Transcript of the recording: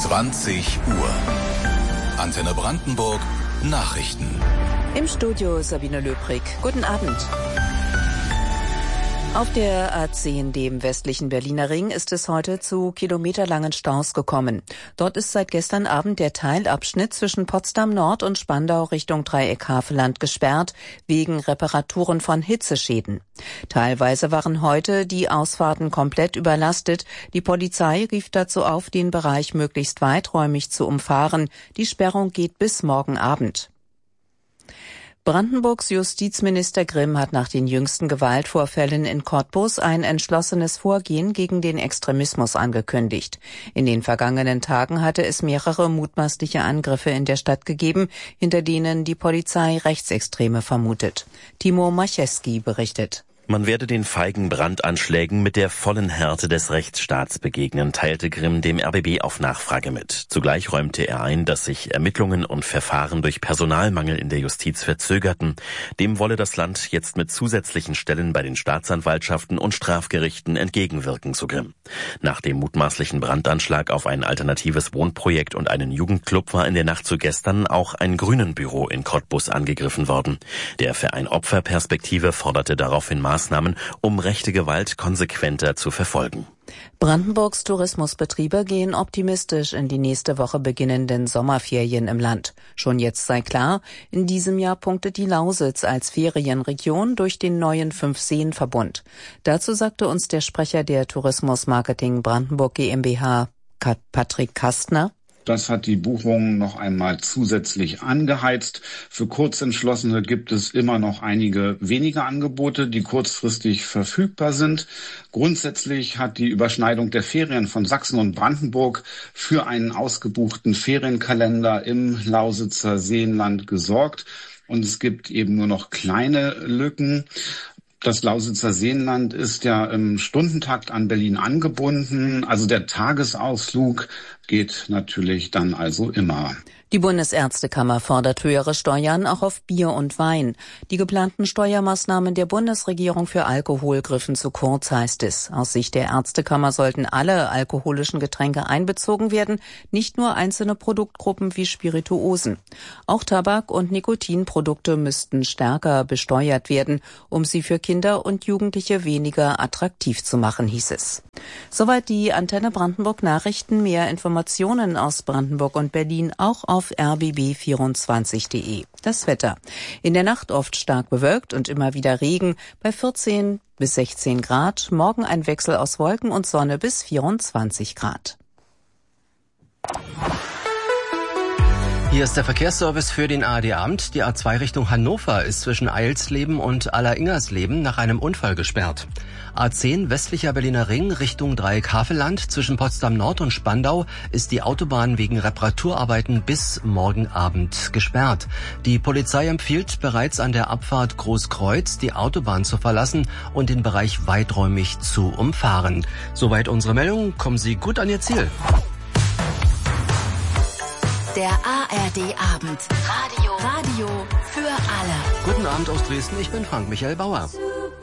20 Uhr. Antenne Brandenburg, Nachrichten. Im Studio Sabine Löbrig. Guten Abend. Auf der A10, dem westlichen Berliner Ring, ist es heute zu kilometerlangen Staus gekommen. Dort ist seit gestern Abend der Teilabschnitt zwischen Potsdam Nord und Spandau Richtung Dreieck Havelland gesperrt, wegen Reparaturen von Hitzeschäden. Teilweise waren heute die Ausfahrten komplett überlastet. Die Polizei rief dazu auf, den Bereich möglichst weiträumig zu umfahren. Die Sperrung geht bis morgen Abend. Brandenburgs Justizminister Grimm hat nach den jüngsten Gewaltvorfällen in Cottbus ein entschlossenes Vorgehen gegen den Extremismus angekündigt. In den vergangenen Tagen hatte es mehrere mutmaßliche Angriffe in der Stadt gegeben, hinter denen die Polizei Rechtsextreme vermutet. Timo Marcheski berichtet. Man werde den feigen Brandanschlägen mit der vollen Härte des Rechtsstaats begegnen, teilte Grimm dem RBB auf Nachfrage mit. Zugleich räumte er ein, dass sich Ermittlungen und Verfahren durch Personalmangel in der Justiz verzögerten. Dem wolle das Land jetzt mit zusätzlichen Stellen bei den Staatsanwaltschaften und Strafgerichten entgegenwirken, so Grimm. Nach dem mutmaßlichen Brandanschlag auf ein alternatives Wohnprojekt und einen Jugendclub war in der Nacht zu gestern auch ein Grünenbüro in Cottbus angegriffen worden. Der Verein Opferperspektive forderte daraufhin Maßnahmen, um rechte Gewalt konsequenter zu verfolgen. Brandenburgs Tourismusbetriebe gehen optimistisch in die nächste Woche beginnenden Sommerferien im Land. Schon jetzt sei klar, in diesem Jahr punktet die Lausitz als Ferienregion durch den neuen 5-Seen-Verbund. Dazu sagte uns der Sprecher der Tourismusmarketing Brandenburg GmbH, Patrick Kastner. Das hat die Buchungen noch einmal zusätzlich angeheizt. Für Kurzentschlossene gibt es immer noch einige wenige Angebote, die kurzfristig verfügbar sind. Grundsätzlich hat die Überschneidung der Ferien von Sachsen und Brandenburg für einen ausgebuchten Ferienkalender im Lausitzer Seenland gesorgt. Und es gibt eben nur noch kleine Lücken. Das Lausitzer Seenland ist ja im Stundentakt an Berlin angebunden. Also der Tagesausflug geht natürlich dann also immer. Die Bundesärztekammer fordert höhere Steuern auch auf Bier und Wein. Die geplanten Steuermaßnahmen der Bundesregierung für Alkohol griffen zu kurz, heißt es. Aus Sicht der Ärztekammer sollten alle alkoholischen Getränke einbezogen werden, nicht nur einzelne Produktgruppen wie Spirituosen. Auch Tabak- und Nikotinprodukte müssten stärker besteuert werden, um sie für Kinder und Jugendliche weniger attraktiv zu machen, hieß es. Soweit die Antenne Brandenburg Nachrichten. Mehr Informationen aus Brandenburg und Berlin auch auf rbb24.de. Das Wetter. In der Nacht oft stark bewölkt und immer wieder Regen bei 14 bis 16 Grad. Morgen ein Wechsel aus Wolken und Sonne bis 24 Grad. Hier ist der Verkehrsservice für den ARD-Abend. Die A2 Richtung Hannover ist zwischen Eilsleben und Alleringers-Leben nach einem Unfall gesperrt. A10 westlicher Berliner Ring Richtung Dreieck Havelland zwischen Potsdam Nord und Spandau ist die Autobahn wegen Reparaturarbeiten bis morgen Abend gesperrt. Die Polizei empfiehlt bereits an der Abfahrt Großkreuz die Autobahn zu verlassen und den Bereich weiträumig zu umfahren. Soweit unsere Meldung. Kommen Sie gut an Ihr Ziel. Der ARD-Abend. Radio für alle. Guten Abend aus Dresden, ich bin Frank Michael Bauer.